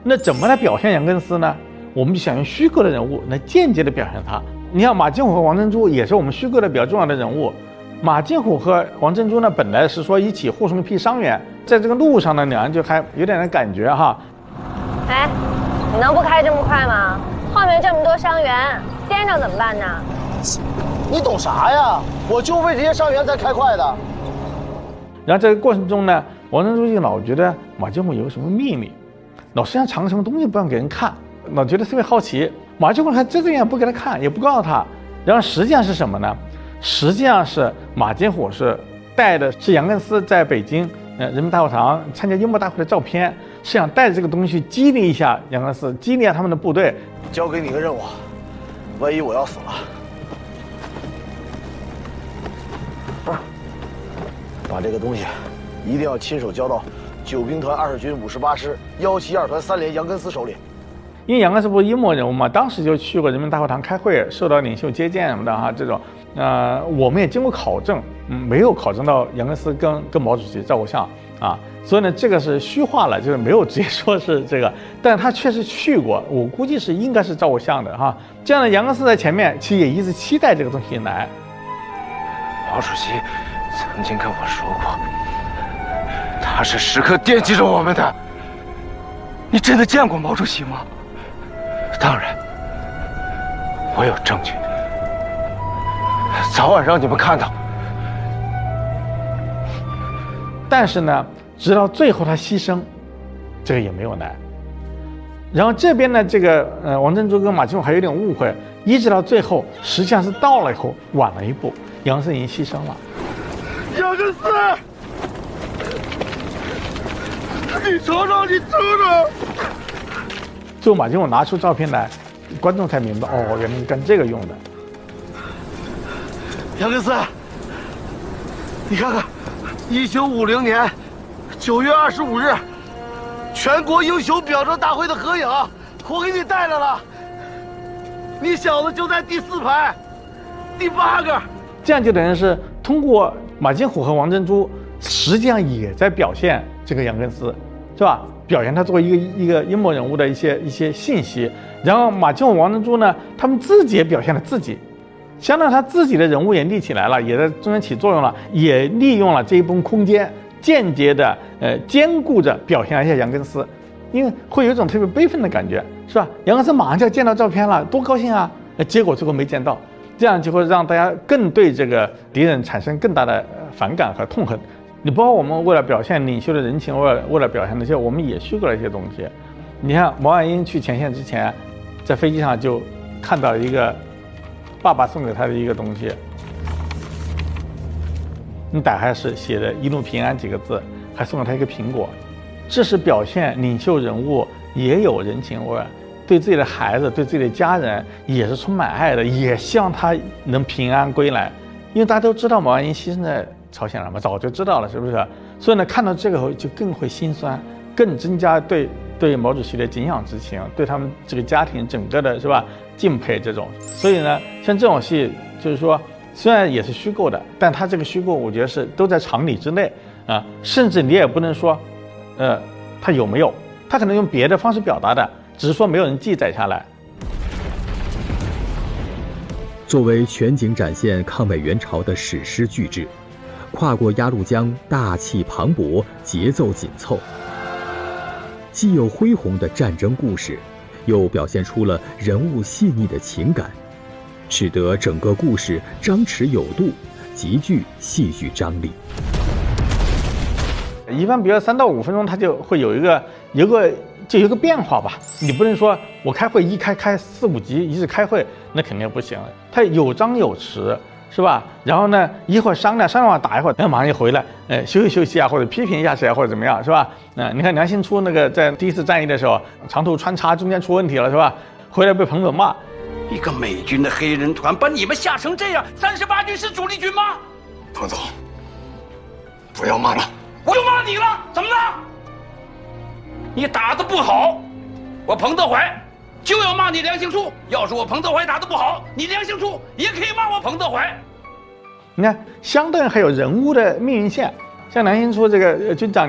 那怎么来表现杨根思呢？我们就想用虚构的人物来间接的表现他。你像马金虎和王珍珠也是我们虚构的比较重要的人物。马金虎和王珍珠呢，本来是说一起护送一批伤员，在这个路上呢，两人就还有点感觉哈。 哎，你能不开这么快吗？后面这么多伤员，颠着怎么办呢？ 你懂啥呀？我就为这些伤员才开快的。 然后这个过程中呢，王珍珠就老觉得马金虎有什么秘密，老是想藏什么东西不让给人看，老觉得特别好奇。马金虎还这样不给他看，也不告诉他。然后实际上是什么呢？实际上是马金虎是带的是杨根思在北京人民大会堂参加幽默大会的照片，是想带着这个东西去激励一下杨根思，激励一下他们的部队。 交给你个任务，万一我要死了，把这个东西一定要亲手交到9兵团20军58师172团3连杨根思手里。 因为杨根思不是幽默人物嘛，当时就去过人民大会堂开会，受到领袖接见什么的哈，这种，我们也经过考证，没有考证到杨根思跟毛主席照过相啊，所以呢，这个是虚化了，就是没有直接说是这个，但他确实去过，我估计是应该是照过相的哈。这样的杨根思在前面，其实也一直期待这个东西来。 毛主席曾经跟我说过，他是时刻惦记着我们的。你真的见过毛主席吗？当然，我有证据，早晚让你们看到。 但是呢，直到最后他牺牲，这个也没有来。然后这边呢，这个王珍珠跟马金虎还有点误会，一直到最后，实际上是到了以后晚了一步，杨根思已经牺牲了。 杨根思，你瞅瞅，你瞅瞅。 最后马金虎拿出照片来，观众才明白，哦，原来是干这个用的。 杨根思，你看看，1950年9月25日，全国英雄表彰大会的合影，我给你带来了。你小子就在第4排，第8个。 这样就等于是通过马金虎和王珍珠，实际上也在表现这个杨根思，是吧？表现他作为一个幽默人物的一些信息。然后马金虎、王珍珠呢，他们自己也表现了自己，相当于他自己的人物也立起来了，也在中间起作用了，也利用了这一部分空间，间接的兼顾着表现了一下杨根思，因为会有一种特别悲愤的感觉，是吧？杨根思马上就要见到照片了，多高兴啊！结果最后没见到，这样就会让大家更对这个敌人产生更大的反感和痛恨。你包括我们为了表现领袖的人情，为了表现那些，我们也虚构了一些东西。你看毛岸英去前线之前，在飞机上就看到一个爸爸送给他的一个东西，你打开是写的"一路平安"几个字，还送了他一个苹果。这是表现领袖人物也有人情味，对自己的孩子、对自己的家人也是充满爱的，也希望他能平安归来。因为大家都知道毛岸英牺牲在朝鲜了嘛，早就知道了，是不是？所以呢，看到这个后就更会心酸，更增加对毛主席的敬仰之情，对他们这个家庭整个的是吧敬佩这种。所以呢，像这种戏，就是说虽然也是虚构的，但它这个虚构，我觉得是都在常理之内啊，甚至你也不能说，它有没有，它可能用别的方式表达的，只是说没有人记载下来。 作为全景展现抗美援朝的史诗巨制，跨过鸭绿江，大气磅礴，节奏紧凑，既有恢宏的战争故事，又表现出了人物细腻的情感，使得整个故事张弛有度，极具戏剧张力。 一般比如3到5分钟，它就会有一个变化吧。你不能说我开会一开4、5集，一直开会，那肯定不行。它有张有弛，是吧？然后呢，一会儿商量完打一会儿，马上就回来，休息啊，或者批评一下谁啊，或者怎么样，是吧？你看梁兴初那个在第一次战役的时候，长途穿插中间出问题了，是吧？回来被彭总骂， 一个美军的黑人团把你们吓成这样，38军是主力军吗？ 彭总，不要骂了。 我就骂你了，怎么了？你打得不好，我彭德怀就要骂你梁兴初。要是我彭德怀打得不好，你梁兴初也可以骂我彭德怀。 你看，相对还有人物的命运线，像梁兴初这个军长。